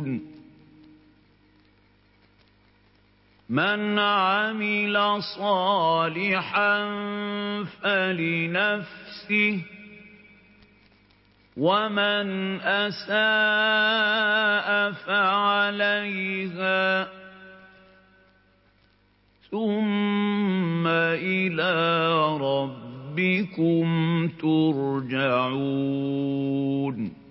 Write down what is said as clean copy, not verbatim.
من عمل صالحا فلنفسه ومن أساء فعليها ثم إلى ربكم ترجعون